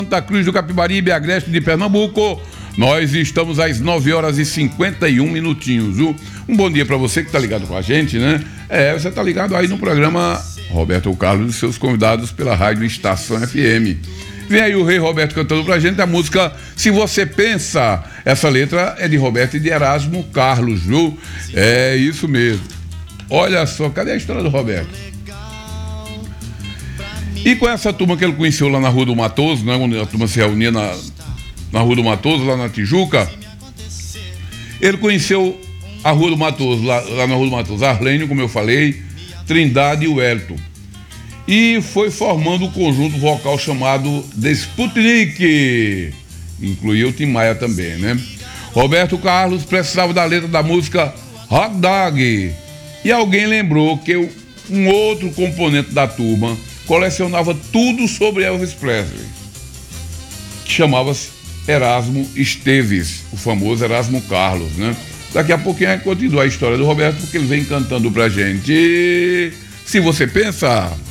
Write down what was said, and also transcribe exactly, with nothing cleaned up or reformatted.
Santa Cruz do Capibaribe, Agreste de Pernambuco. Nós estamos às nove horas e cinquenta e um minutinhos. Viu? Um bom dia para você que está ligado com a gente, né? É, você está ligado aí no programa Roberto Carlos e seus convidados pela Rádio Estação F M. Vem aí o Rei Roberto cantando pra gente a música Se Você Pensa. Essa letra é de Roberto e de Erasmo Carlos, viu? É isso mesmo. Olha só, cadê a história do Roberto? E com essa turma que ele conheceu lá na Rua do Matoso, né, onde a turma se reunia na, na Rua do Matoso, lá na Tijuca, ele conheceu a Rua do Matoso, lá, lá na Rua do Matoso, Arlênio, como eu falei, Trindade e Wellington. E foi formando um conjunto vocal chamado The Sputnik. Incluía o Tim Maia também, né? Roberto Carlos precisava da letra da música Hot Dog. E alguém lembrou que um outro componente da turma colecionava tudo sobre Elvis Presley, que chamava-se Erasmo Esteves, o famoso Erasmo Carlos, né? Daqui a pouquinho a gente continua a história do Roberto, porque ele vem cantando pra gente. Se Você Pensa...